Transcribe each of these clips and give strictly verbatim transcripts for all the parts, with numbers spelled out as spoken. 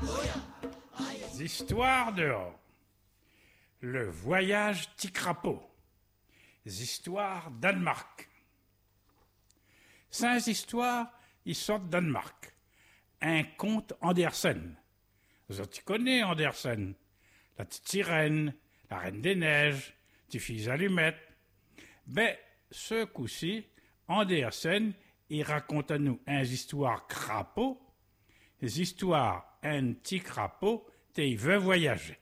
Histoires dehors. Le voyage petit crapaud. Histoires Danemark. Cinq histoires, ils sortent Danemark. Un conte Andersen. Vous tu connais Andersen. La petite sirène, la reine des neiges, tes filles allumettes. Ben, ce coup-ci, Andersen, il raconte à nous un histoire crapaud, des histoires un petit crapaud, il veut voyager.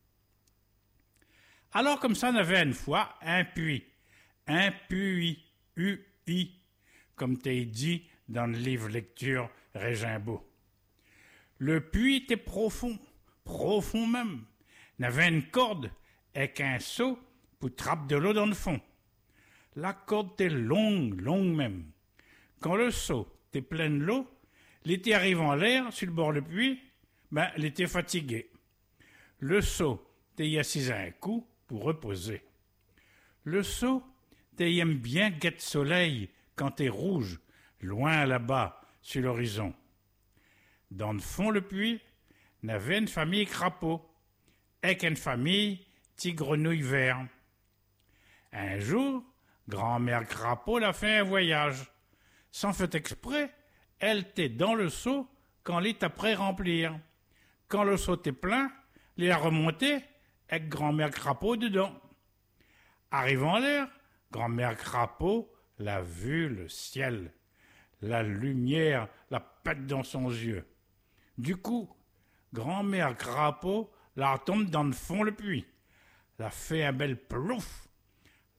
Alors comme ça, on avait une fois un puits, un puits, U I, comme t'es dit dans le livre lecture Régimbaud. Le puits était profond, profond même. On avait une corde avec un seau pour trapper de l'eau dans le fond. La corde était longue, longue même. Quand le seau était plein de l'eau, l'été arrive en l'air sur le bord du puits, ben, il était fatigué. Le seau t'y assis à un coup pour reposer. Le seau t'y aime bien guette soleil quand t'es rouge, loin là-bas sur l'horizon. Dans le fond le puits, n'avait une famille crapaud, avec une famille petit grenouille vert. Un jour, grand-mère crapaud l'a fait un voyage. Sans fait exprès, elle était dans le seau quand l'est après remplir. Quand le seau était plein, il a remonté avec grand-mère crapaud dedans. Arrivant en l'air, grand-mère crapaud l'a vu le ciel. La lumière la pète dans son yeux. Du coup, grand-mère crapaud la retombe dans le fond le puits. La fait un bel plouf